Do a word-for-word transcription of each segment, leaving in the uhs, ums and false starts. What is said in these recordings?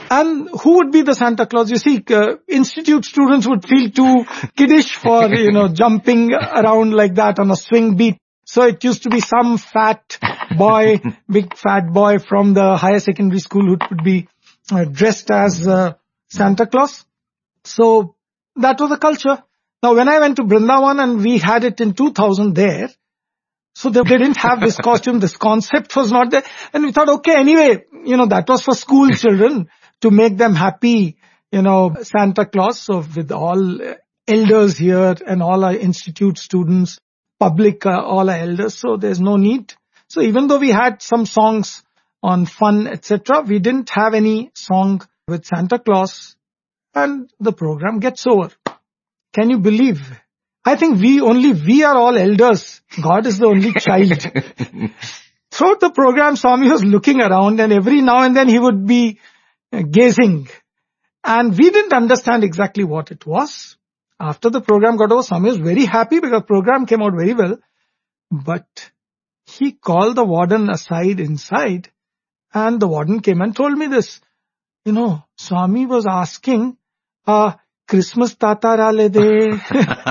And who would be the Santa Claus? You see, uh, institute students would feel too kiddish for, you know, jumping around like that on a swing beat. So it used to be some fat boy, big fat boy from the higher secondary school who would be uh, dressed as uh, Santa Claus. So that was the culture. Now when I went to Vrindavan and we had it in two thousand there, so they didn't have this costume, this concept was not there. And we thought, okay, anyway, you know, that was for school children to make them happy, you know, Santa Claus. So with all elders here and all our institute students, public, uh, all our elders, so there's no need. So even though we had some songs on fun, et cetera, we didn't have any song with Santa Claus, and the program gets over. Can you believe? I think we only, we are all elders. God is the only child. Throughout the program, Swami was looking around and every now and then he would be gazing. And we didn't understand exactly what it was. After the program got over, Swami was very happy because the program came out very well. But he called the warden aside inside and the warden came and told me this. You know, Swami was asking, uh, Christmas Tata Rale De.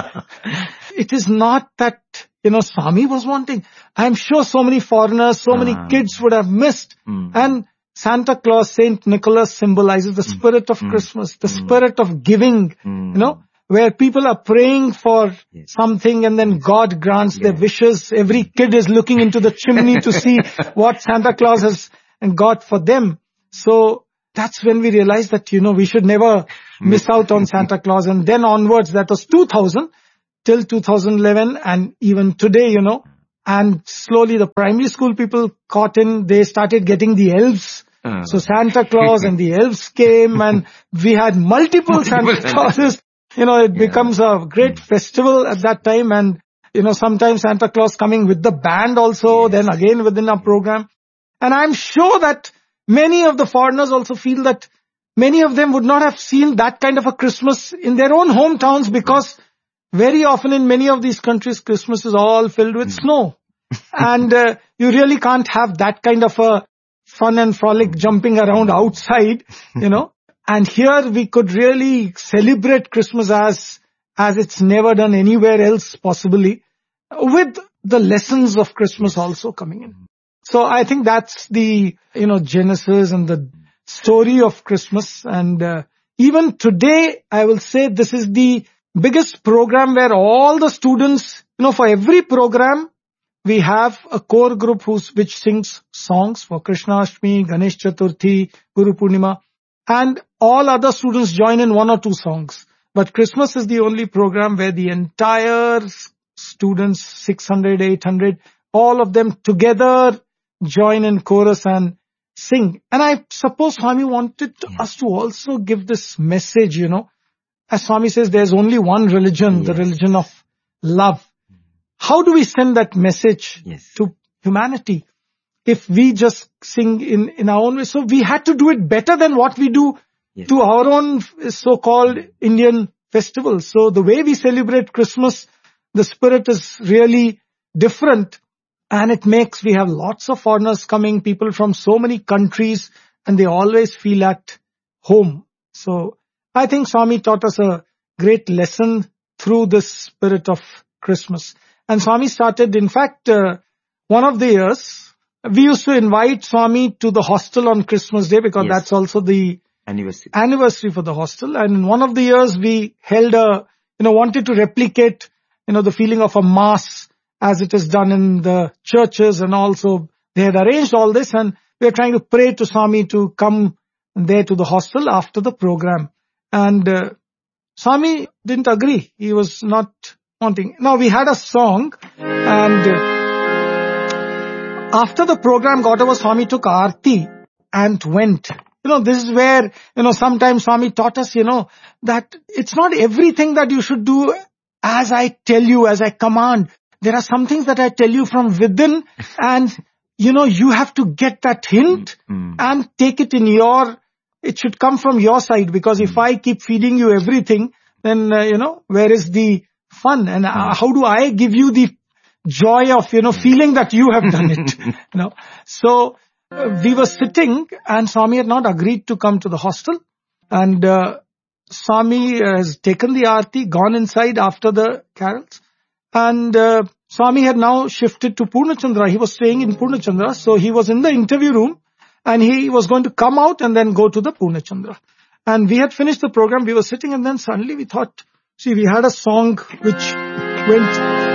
It is not that, you know, Swami was wanting. I'm sure so many foreigners, so many kids would have missed. Mm. And Santa Claus, Saint Nicholas symbolizes the spirit of mm. Christmas, the mm. spirit of giving, mm. you know, where people are praying for yes. something and then God grants yes. their wishes. Every kid is looking into the chimney to see what Santa Claus has got for them. So that's when we realized that, you know, we should never miss out on Santa Claus. And then onwards, that was two thousand till two thousand eleven and even today, you know, and slowly the primary school people caught in, they started getting the elves. Uh. So Santa Claus and the elves came and we had multiple, multiple Santa Clauses. You know, it yeah. becomes a great festival at that time and, you know, sometimes Santa Claus coming with the band also, yes. then again within our program. And I'm sure that many of the foreigners also feel that many of them would not have seen that kind of a Christmas in their own hometowns because very often in many of these countries, Christmas is all filled with snow. And uh, you really can't have that kind of a fun and frolic jumping around outside, you know. And here we could really celebrate Christmas as, as it's never done anywhere else possibly, with the lessons of Christmas also coming in. So I think that's the, you know, genesis and the story of Christmas. And uh, even today, I will say this is the biggest program where all the students, you know, for every program, we have a core group who's, which sings songs for Krishnashtami, Ganesh Chaturthi, Guru Purnima, and all other students join in one or two songs. But Christmas is the only program where the entire students, six hundred, eight hundred, all of them together join in chorus and sing. And I suppose Swami wanted yeah. us to also give this message, you know. As Swami says, there's only one religion, yes. the religion of love. How do we send that message yes. to humanity if we just sing in, in our own way? So we had to do it better than what we do yes. to our own so-called Indian festivals. So the way we celebrate Christmas, the spirit is really different. And it makes, we have lots of foreigners coming, people from so many countries, and they always feel at home. So I think Swami taught us a great lesson through this spirit of Christmas. And Swami started, in fact, uh, one of the years, we used to invite Swami to the hostel on Christmas Day because yes. that's also the anniversary. anniversary for the hostel. And in one of the years, we held a, you know, wanted to replicate, you know, the feeling of a mass as it is done in the churches, and also they had arranged all this and we were trying to pray to Swami to come there to the hostel after the program. And uh, Swami didn't agree. He was not wanting. Now we had a song and uh, after the program got over, Swami took Aarti and went. You know, this is where, you know, sometimes Swami taught us, you know, that it's not everything that you should do as I tell you, as I command. There are some things that I tell you from within and, you know, you have to get that hint mm. and take it in your, it should come from your side, because mm. if I keep feeding you everything, then, uh, you know, where is the fun? And mm. uh, how do I give you the joy of, you know, feeling that you have done it? You know, so uh, we were sitting and Swami had not agreed to come to the hostel. And uh, Swami has taken the aarti, gone inside after the carols. And uh, Swami had now shifted to Purnachandra. He was staying in Purnachandra. So he was in the interview room and he was going to come out and then go to the Purnachandra. And we had finished the program. We were sitting and then suddenly we thought, see, we had a song which went